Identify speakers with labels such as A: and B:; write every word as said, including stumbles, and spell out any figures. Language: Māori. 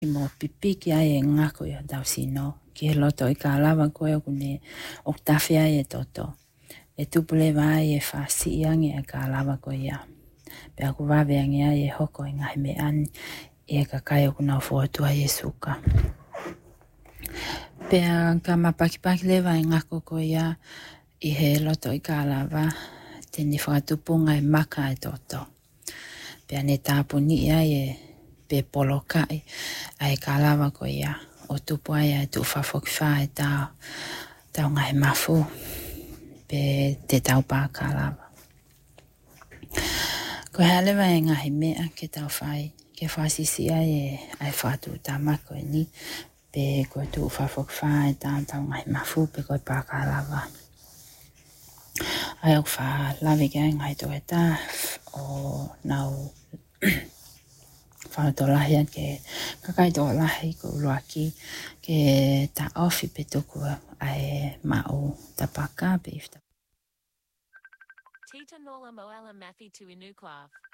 A: I mo pipiki ai e ngako i tau sino. Ki he loto i ka lawa koe o kune o tawhi ai e toto. E tupule vai e whasi iangi e ka lawa koe ia. Pe aku wawe angi ai e hoko i ngahi me ani i e ka kai o kuna ufuatua i e suka. Pe ka mapakipaki lewa i ngako koe ia i he loto i ka lawa te ni whakatupunga e maka e toto. Pe ane tāpuni ia e pe polokai ai ka lawa ko ia o tupu ai ai tu whafoki wha e tau tau ngai mafu pe te tau pā ka lawa. Ko hea lewa e ngahi mea ke tau whai ke whasisi ai e ai whatu tamako e ni pe ko tu whafoki wha e tau tau ngai mafu pe ko pā ka lawa. Ai au wha lawe kia ngai to e tā o nau whanato lahi ke kakai tō lahi ko uruaki ke ta ofi pe tuku ai mau tapaka pe ifta.
B: Tita Nola Moala Mathi to Inuklaf.